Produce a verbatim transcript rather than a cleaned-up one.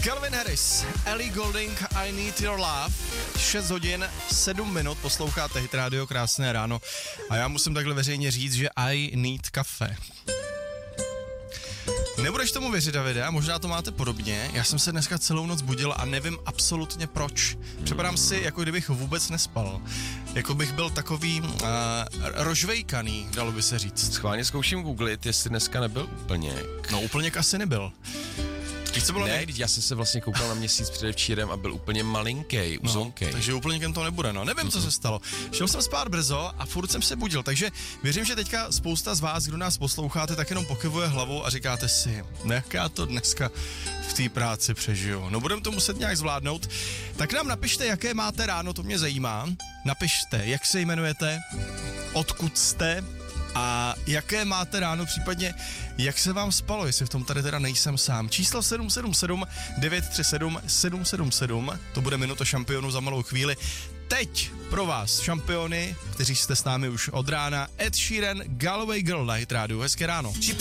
Calvin Harris, Ellie Goulding, I Need Your Love. šest hodin, sedm minut, posloucháte Hit Radio, krásné ráno. A já musím takhle veřejně říct, že I need kafe. Nebudeš tomu věřit, Davide, a možná to máte podobně. Já jsem se dneska celou noc budil a nevím absolutně proč. Připadám si, jako kdybych vůbec nespal. Jako bych byl takový uh, rožvejkaný, dalo by se říct. Schválně zkouším googlit, jestli dneska nebyl úplněk. No úplněk asi nebyl. Víš, co bylo ne, ne? já jsem se vlastně koukal na měsíc předevčírem a byl úplně malinkej, uzonkej. No, takže úplněkem to nebude, no. Nevím, mm-hmm. co se stalo. Šel jsem spát brzo a furt jsem se budil, takže věřím, že teďka spousta z vás, kdo nás posloucháte, tak jenom pokyvuje hlavou a říkáte si, jak já to dneska v té práci přežiju. No budeme to muset nějak zvládnout. Tak nám napište, jaké máte ráno, to mě zajímá. Napište, jak se jmenujete, odkud jste a jaké máte ráno, případně jak se vám spalo, jestli v tom tady teda nejsem sám. Číslo sedm sedm sedm devět tři sedm sedm sedm sedm, to bude minuta šampionu za malou chvíli. Teď pro vás šampiony, kteří jste s námi už od rána, Ed Sheeran, Galway Girl na Hit Radio. Hezké ráno.